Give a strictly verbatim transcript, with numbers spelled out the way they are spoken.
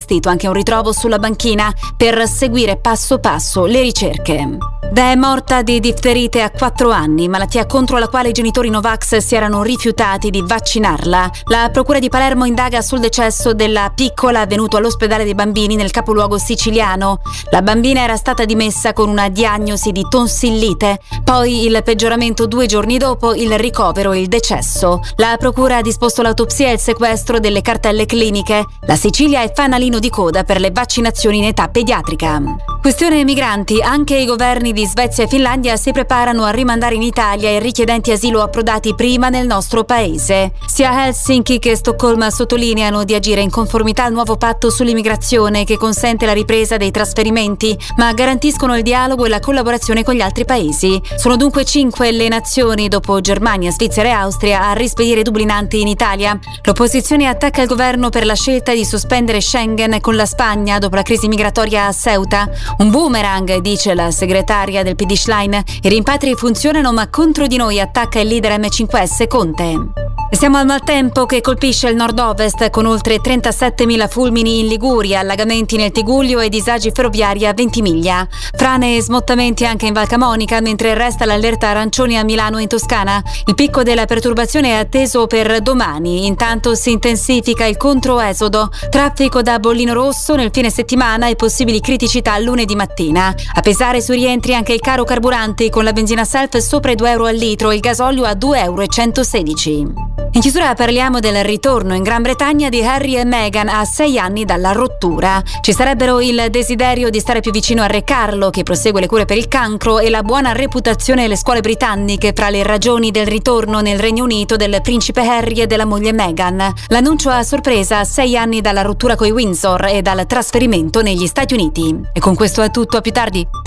gestito anche un ritrovo sulla banchina per seguire passo passo le ricerche. È morta di difterite a quattro anni, malattia contro la quale i genitori Novax si erano rifiutati di vaccinarla. La procura di Palermo indaga sul decesso della piccola avvenuto all'ospedale dei bambini nel capoluogo siciliano. La bambina era stata dimessa con una diagnosi di tonsillite, poi il peggioramento due giorni dopo, il ricovero e il decesso. La procura ha disposto l'autopsia e il sequestro delle cartelle cliniche. La Sicilia è fanalino di coda per le vaccinazioni in età pediatrica. Questione migranti, anche i governi di Svezia e Finlandia si preparano a rimandare in Italia i richiedenti asilo approdati prima nel nostro paese. Sia Helsinki che Stoccolma sottolineano di agire in conformità al nuovo patto sull'immigrazione che consente la ripresa dei trasferimenti, ma garantiscono il dialogo e la collaborazione con gli altri paesi. Sono dunque cinque le nazioni, dopo Germania, Svizzera e Austria, a rispedire dublinanti in Italia. L'opposizione attacca il governo per la scelta di sospendere Schengen con la Spagna dopo la crisi migratoria a Ceuta. Un boomerang, dice la segretaria del P D Schlein. I rimpatri funzionano, ma contro di noi, attacca il leader M cinque S Conte. Siamo al maltempo che colpisce il nord-ovest con oltre trentasettemila fulmini in Liguria, allagamenti nel Tigullio e disagi ferroviari a Ventimiglia. Frane e smottamenti anche in Val Camonica, mentre resta l'allerta arancione a Milano e in Toscana. Il picco della perturbazione è atteso per domani. Intanto si intensifica il controesodo. Traffico da bollino rosso nel fine settimana e possibili criticità lunedì mattina. A pesare sui rientri anche il caro carburanti, con la benzina self sopra i due euro al litro e il gasolio a due euro e centosedici. In chiusura parliamo del ritorno in Gran Bretagna di Harry e Meghan a sei anni dalla rottura. Ci sarebbero il desiderio di stare più vicino a Re Carlo, che prosegue le cure per il cancro, e la buona reputazione delle scuole britanniche fra le ragioni del ritorno nel Regno Unito del principe Harry e della moglie Meghan. L'annuncio a sorpresa a sei anni dalla rottura coi Windsor e dal trasferimento negli Stati Uniti. E con questo è tutto, a più tardi.